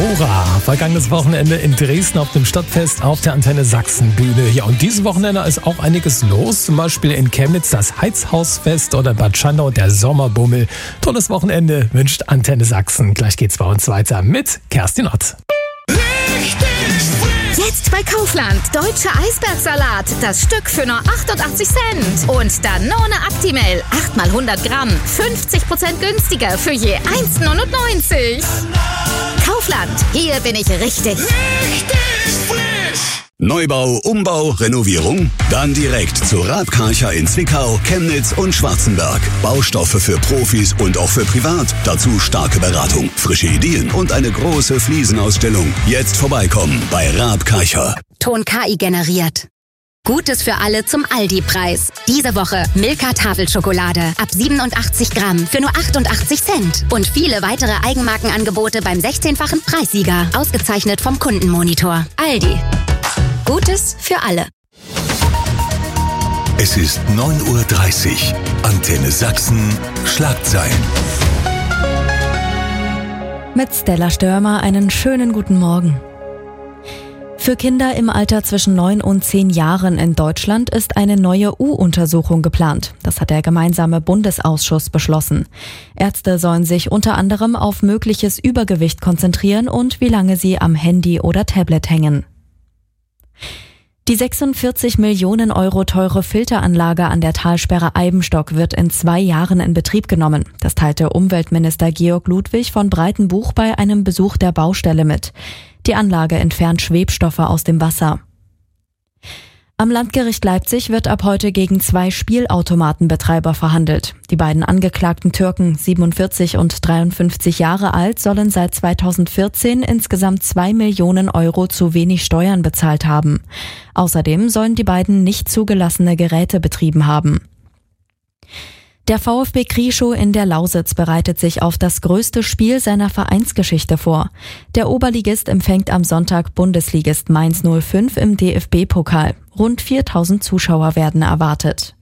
Bora. Vergangenes Wochenende in Dresden auf dem Stadtfest auf der Antenne Sachsen Bühne. Ja, und dieses Wochenende ist auch einiges los. Zum Beispiel in Chemnitz das Heizhausfest oder in Bad Schandau der Sommerbummel. Tolles Wochenende wünscht Antenne Sachsen. Gleich geht's bei uns weiter mit Kerstin Ott. Jetzt bei Kaufland. Deutscher Eisbergsalat. Das Stück für nur 88 Cent. Und Danone Actimel. 8 mal 100 Gramm. 50% günstiger für je 1,99. Kaufland. Hier bin ich richtig. Neubau, Umbau, Renovierung? Dann direkt zu Raab Karcher in Zwickau, Chemnitz und Schwarzenberg. Baustoffe für Profis und auch für privat. Dazu starke Beratung, frische Ideen und eine große Fliesenausstellung. Jetzt vorbeikommen bei Raab Karcher. Ton KI generiert. Gutes für alle zum Aldi-Preis. Diese Woche Milka Tafelschokolade ab 87 Gramm für nur 88 Cent. Und viele weitere Eigenmarkenangebote beim 16-fachen Preissieger. Ausgezeichnet vom Kundenmonitor. Aldi. Gutes für alle. Es ist 9:30 Uhr. Antenne Sachsen. Schlagzeilen. Mit Stella Störmer einen schönen guten Morgen. Für Kinder im Alter zwischen 9 und 10 Jahren in Deutschland ist eine neue U-Untersuchung geplant. Das hat der gemeinsame Bundesausschuss beschlossen. Ärzte sollen sich unter anderem auf mögliches Übergewicht konzentrieren und wie lange sie am Handy oder Tablet hängen. Die 46 Millionen Euro teure Filteranlage an der Talsperre Eibenstock wird in 2 Jahren in Betrieb genommen. Das teilte Umweltminister Georg Ludwig von Breitenbuch bei einem Besuch der Baustelle mit. Die Anlage entfernt Schwebstoffe aus dem Wasser. Am Landgericht Leipzig wird ab heute gegen 2 Spielautomatenbetreiber verhandelt. Die beiden angeklagten Türken, 47 und 53 Jahre alt, sollen seit 2014 insgesamt 2 Millionen Euro zu wenig Steuern bezahlt haben. Außerdem sollen die beiden nicht zugelassene Geräte betrieben haben. Der VfB Krieschow in der Lausitz bereitet sich auf das größte Spiel seiner Vereinsgeschichte vor. Der Oberligist empfängt am Sonntag Bundesligist Mainz 05 im DFB-Pokal. Rund 4000 Zuschauer werden erwartet.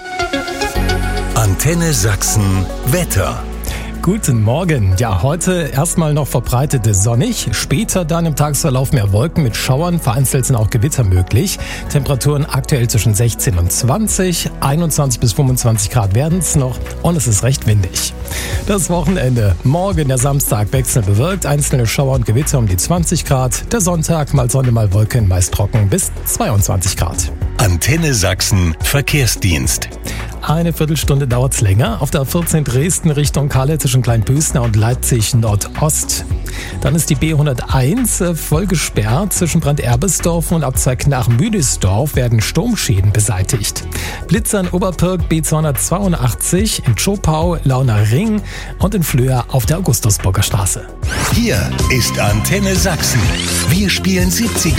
Antenne Sachsen Wetter. Guten Morgen. Ja, heute erstmal noch verbreitet sonnig. Später dann im Tagesverlauf mehr Wolken mit Schauern. Vereinzelt sind auch Gewitter möglich. Temperaturen aktuell zwischen 16 und 20. 21 bis 25 Grad werden es noch. Und es ist recht windig. Das Wochenende. Morgen, der Samstag, wechselnd bewölkt. Einzelne Schauer und Gewitter um die 20 Grad. Der Sonntag, mal Sonne, mal Wolken, meist trocken bis 22 Grad. Antenne Sachsen Verkehrsdienst. Eine Viertelstunde dauert's länger. Auf der A14 Dresden Richtung Kalle zwischen Kleinbüßner und Leipzig Nordost. Dann ist die B101 voll gesperrt. Zwischen Brand-Erbesdorf und Abzweig nach Müdesdorf werden Sturmschäden beseitigt. Blitzer in Oberpirk B282 in Zschopau, Launer Ring und in Flöa auf der Augustusburger Straße. Hier ist Antenne Sachsen. Wir spielen 70er.